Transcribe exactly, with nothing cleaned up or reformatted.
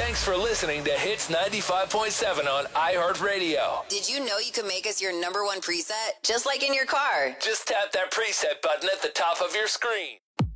Thanks for listening to Hits ninety-five point seven on iHeartRadio. Did you know you can make us your number one preset? Just like in your car. Just tap that preset button at the top of your screen.